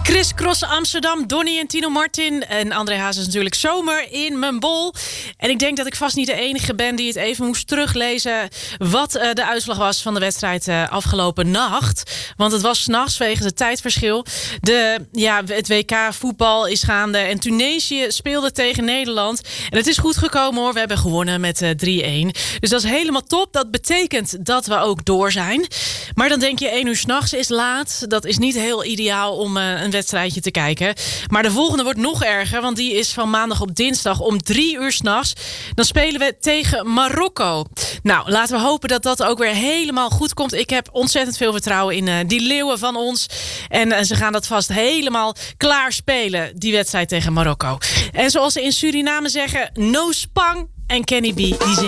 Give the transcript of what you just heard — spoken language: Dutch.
Chris Cross Amsterdam, Donny en Tino Martin. En André Hazes natuurlijk zomer in mijn bol. En ik denk dat ik vast niet de enige ben die het even moest teruglezen wat de uitslag was van de wedstrijd afgelopen nacht. Want het was 's nachts wegens het tijdverschil. Het WK voetbal is gaande en Tunesië speelde tegen Nederland. En het is goed gekomen hoor. We hebben gewonnen met 3-1. Dus dat is helemaal top. Dat betekent dat we ook door zijn. Maar dan denk je 1 uur 's nachts is laat. Dat is niet heel ideaal om een wedstrijdje te kijken. Maar de volgende wordt nog erger, want die is van maandag op dinsdag om 3 uur 's nachts. Dan spelen we tegen Marokko. Nou, laten we hopen dat dat ook weer helemaal goed komt. Ik heb ontzettend veel vertrouwen in die leeuwen van ons. En ze gaan dat vast helemaal klaar spelen, die wedstrijd tegen Marokko. En zoals ze in Suriname zeggen, no spang. En Kenny B, die zingt.